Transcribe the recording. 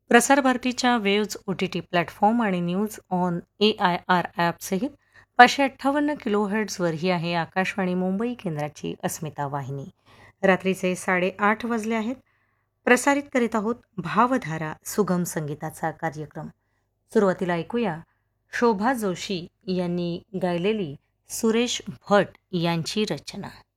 प्रसारभारतीच्या waves OTT platform आणि news on AIR ॲपसहित 558 किलोहर्ट्झवर ही आहे आकाशवाणी मुंबई केंद्राची अस्मिता वाहिनी. रात्रीचे 8:30 वाजले आहेत. प्रसारित करीत आहोत भावधारा सुगम संगीताचा कार्यक्रम. सुरुवातीला ऐकूया शोभा जोशी यांनी गायलेली सुरेश भट यांची रचना.